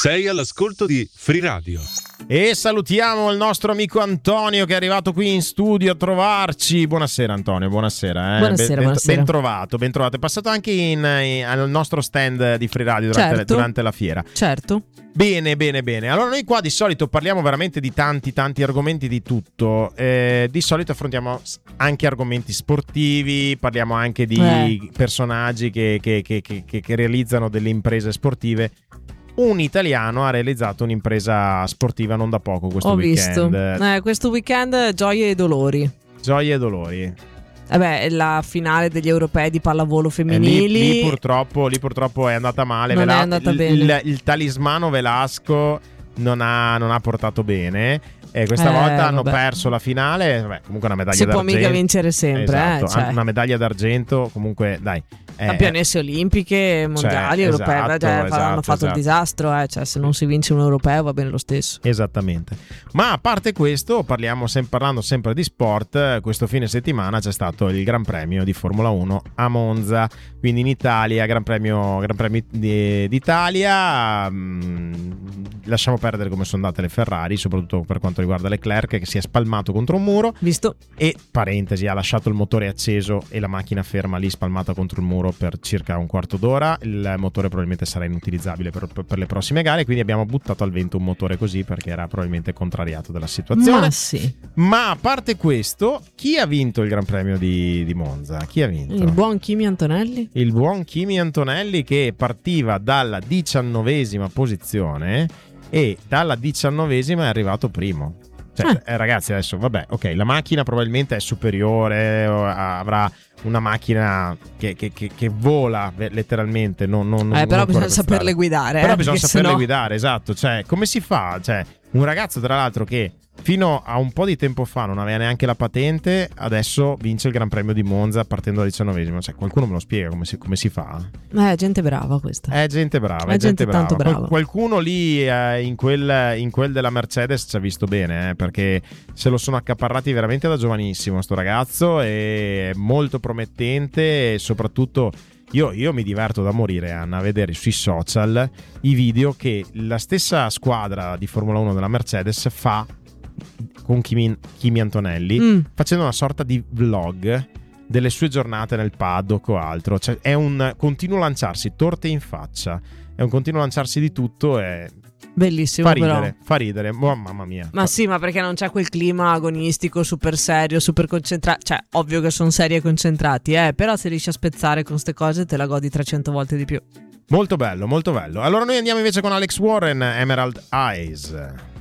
Sei all'ascolto di Free Radio. E salutiamo il nostro amico Antonio che è arrivato qui in studio a trovarci. Buonasera Antonio, buonasera. Buonasera. Ben trovato. È passato anche al nostro stand di Free Radio durante la fiera. Certo. Bene. Allora noi qua di solito parliamo veramente di tanti argomenti, di tutto. Di solito affrontiamo anche argomenti sportivi, parliamo anche di personaggi che realizzano delle imprese sportive. Un italiano ha realizzato un'impresa sportiva non da poco questo weekend. Ho visto. Questo weekend gioie e dolori. La finale degli europei di pallavolo femminili. Lì purtroppo è andata male. Non è andata bene. Il talismano Velasco non ha portato bene. Questa volta hanno perso la finale. Comunque una medaglia d'argento. Si può mica vincere sempre. Esatto, una medaglia d'argento. Comunque dai. Campionesse olimpiche, mondiali, europee. Hanno fatto il disastro. Se non si vince un europeo va bene lo stesso. Esattamente. Ma a parte questo, parlando sempre di sport, questo fine settimana c'è stato il Gran Premio di Formula 1 a Monza. Quindi in Italia, Gran Premio d'Italia. Lasciamo perdere come sono andate le Ferrari, soprattutto per quanto riguarda Leclerc, che si è spalmato contro un muro. Visto. E parentesi, ha lasciato il motore acceso e la macchina ferma lì spalmata contro il muro per circa un quarto d'ora. Il motore probabilmente sarà inutilizzabile per le prossime gare, quindi abbiamo buttato al vento un motore così perché era probabilmente contrariato dalla situazione. Ma sì. Ma a parte questo, chi ha vinto il Gran Premio di Monza? Chi ha vinto? Il buon Kimi Antonelli. Il buon Kimi Antonelli, che partiva dalla 19ª posizione e dalla 19ª è arrivato primo. Ragazzi, adesso vabbè, ok, la macchina probabilmente è superiore, avrà una macchina che vola letteralmente, però bisogna saperle guidare. Però bisogna saperle guidare, esatto. Cioè, come si fa? Cioè, un ragazzo tra l'altro che fino a un po' di tempo fa non aveva neanche la patente, adesso vince il Gran Premio di Monza partendo dal 19º. Cioè, qualcuno me lo spiega come si fa? È gente brava questa. È gente brava. Tanto brava. Qualcuno lì in quel della Mercedes ci ha visto bene, perché se lo sono accaparrati veramente da giovanissimo sto ragazzo, è molto promettente e soprattutto io mi diverto da morire, Anna, a vedere sui social i video che la stessa squadra di Formula 1 della Mercedes fa con Kimi Antonelli, facendo una sorta di vlog delle sue giornate nel paddock o altro. Cioè, è un continuo lanciarsi torte in faccia, è un continuo lanciarsi di tutto. È bellissimo, fa ridere. Oh, mamma mia. Ma sì, ma perché non c'è quel clima agonistico super serio, super concentrato. Cioè, ovvio che sono seri e concentrati, però se riesci a spezzare con ste cose te la godi 300 volte di più. Molto bello. Allora noi andiamo invece con Alex Warren, Emerald Eyes.